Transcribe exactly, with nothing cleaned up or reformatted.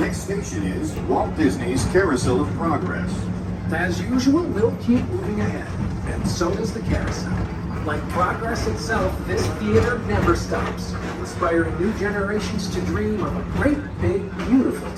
next station is Walt Disney's Carousel of Progress. As usual, we'll keep moving ahead, and so does the carousel. Like progress itself, this theater never stops, inspiring new generations to dream of a great, big, beautiful